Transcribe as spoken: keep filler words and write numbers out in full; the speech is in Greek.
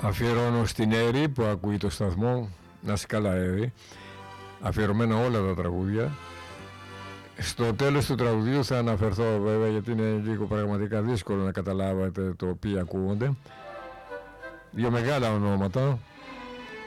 Αφιερώνω στην Έρη που ακούει το σταθμό. Να είσαι καλά, Έρη. Αφιερωμένα όλα τα τραγούδια. Στο τέλος του τραγουδιού θα αναφερθώ βέβαια, γιατί είναι λίγο πραγματικά δύσκολο να καταλάβετε το οποίο ακούγονται. Δύο μεγάλα ονόματα.